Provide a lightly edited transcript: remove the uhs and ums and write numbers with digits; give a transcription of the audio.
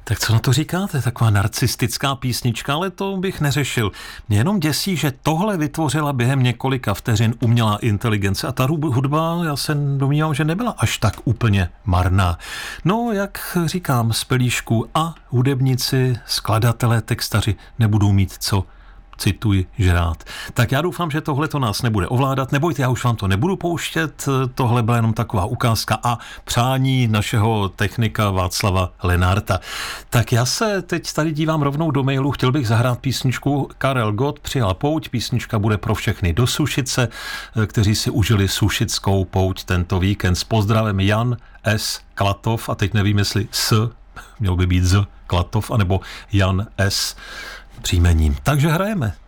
Tak co na to říkáte? Taková narcistická písnička, ale to bych neřešil. Mě jenom děsí, že tohle vytvořila během několika vteřin umělá inteligence a ta hudba, já se domnívám, že nebyla až tak úplně marná. No, jak říkám, z pelíšku a hudebníci, skladatelé, textaři nebudou mít co, cituji, žrát. Tak já doufám, že tohle to nás nebude ovládat. Nebojte, já už vám to nebudu pouštět. Tohle byla jenom taková ukázka a přání našeho technika Václava Lenárta. Tak já se teď tady dívám rovnou do mailu. Chtěl bych zahrát písničku. Karel Gott přijal pouť. Písnička bude pro všechny do Sušice, kteří si užili sušickou pouť tento víkend. S pozdravem Jan S. Klatov. A teď nevím, jestli mělo by být Z. Klatov, anebo Jan S. příjmením. Takže hrajeme.